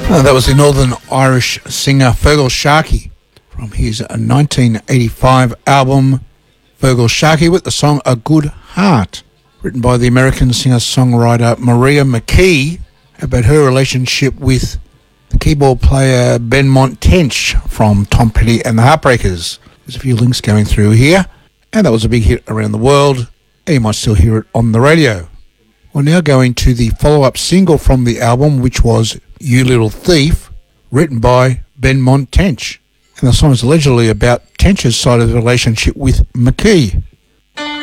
That was the Northern Irish singer Feargal Sharkey from his 1985 album Feargal Sharkey with the song A Good Heart, written by the American singer-songwriter Maria McKee about her relationship with the keyboard player Benmont Tench from Tom Petty and the Heartbreakers. There's a few links going through here, and that was a big hit around the world, and you might still hear it on the radio. We're now going to the follow-up single from the album, which was You Little Thief, written by Benmont Tench. And the song is allegedly about Tench's side of the relationship with McKee.